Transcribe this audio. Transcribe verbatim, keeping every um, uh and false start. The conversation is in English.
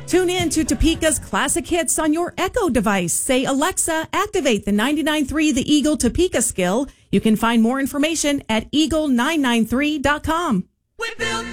Tune in to Topeka's classic hits on your Echo device. Say, Alexa, activate the ninety-nine point three The Eagle Topeka skill. You can find more information at eagle nine nine three dot com.